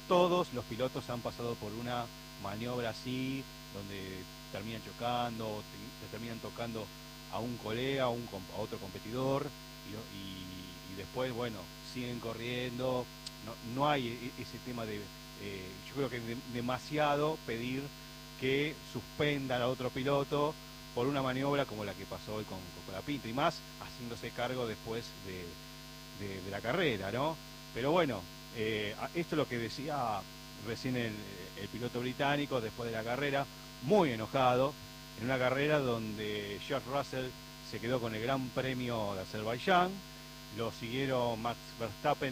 todos los pilotos han pasado por una maniobra así, donde terminan chocando, te terminan tocando a un colega, a otro competidor, y después, bueno, siguen corriendo. No hay ese tema de, yo creo que es demasiado pedir que suspendan a otro piloto por una maniobra como la que pasó hoy con la Pinto, y más haciéndose cargo después de la carrera, ¿no? Pero bueno, esto es lo que decía recién el piloto británico después de la carrera, muy enojado, en una carrera donde George Russell se quedó con el Gran Premio de Azerbaiyán, lo siguieron Max Verstappen